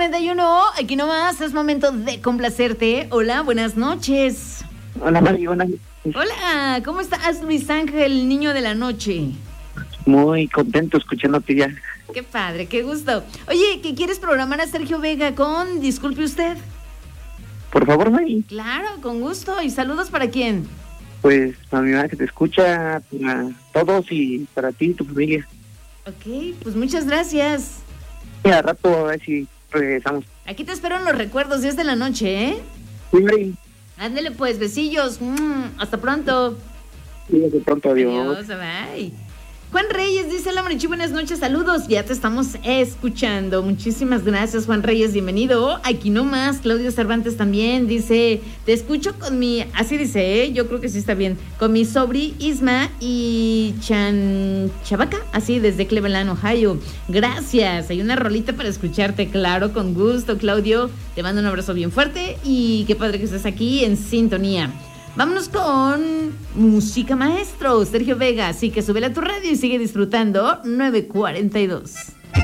9:41, aquí nomás es momento de complacerte. Hola, buenas noches. Hola, Mari, buenas noches. Hola, ¿cómo estás, Luis Ángel, niño de la noche? Muy contento escuchándote ya. Qué padre, qué gusto. Oye, ¿qué quieres programar a Sergio Vega con Disculpe Usted? Por favor, Mari. Claro, con gusto. ¿Y saludos para quién? Pues a mi mamá que te escucha, para todos y para ti y tu familia. Ok, pues muchas gracias. Y al rato a ver si regresamos. Aquí te espero en los recuerdos, 10 de la noche, ¿eh? Sí, Mari. Ándele pues, besillos. Hasta pronto. Sí, hasta pronto, adiós. Adiós, bye. Juan Reyes dice: hola, Marichu, buenas noches, saludos, ya te estamos escuchando. Muchísimas gracias, Juan Reyes, bienvenido. Aquí nomás, Claudio Cervantes también dice: te escucho con mi, así dice, yo creo que sí está bien, con mi sobri Isma y Chavaca, así desde Cleveland, Ohio. Gracias, hay una rolita para escucharte, claro, con gusto, Claudio. Te mando un abrazo bien fuerte y qué padre que estés aquí en sintonía. Vámonos con música, maestro Sergio Vega, así que súbele a tu radio y sigue disfrutando. 9:42.